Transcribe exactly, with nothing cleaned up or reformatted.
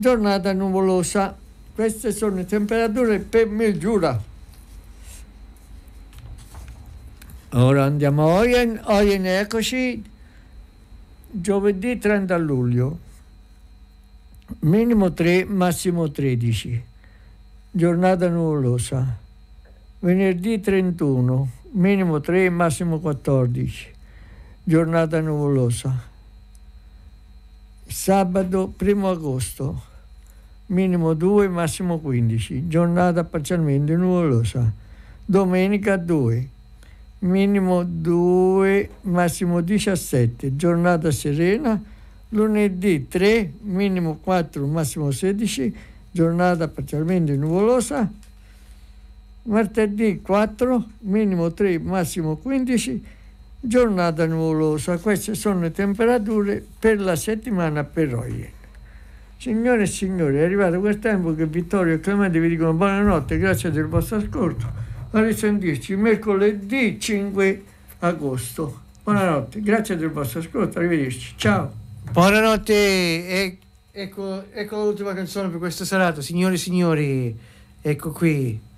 giornata nuvolosa. Queste sono le temperature per Mildura. Ora andiamo a Oyen. Oyen, eccoci. Giovedì trenta luglio. Minimo tre, massimo tredici. Giornata nuvolosa. Venerdì trentuno. Minimo tre, massimo quattordici. Giornata nuvolosa. Sabato primo agosto. Minimo due, massimo quindici. Giornata parzialmente nuvolosa. Domenica due. Minimo due, massimo diciassette. Giornata serena. Lunedì tre, minimo quattro, massimo sedici. Giornata parzialmente nuvolosa. Martedì quattro, minimo tre, massimo quindici. Giornata nuvolosa. Queste sono le temperature per la settimana per Oyen. Signore e signori, è arrivato quel tempo che Vittorio e Clemente vi dicono buonanotte, grazie del vostro ascolto. A risentirci mercoledì cinque agosto. Buonanotte, grazie del vostro ascolto, arrivederci. Ciao. Buonanotte, e, ecco, ecco l'ultima canzone per questa serata. Signori e signori, ecco qui.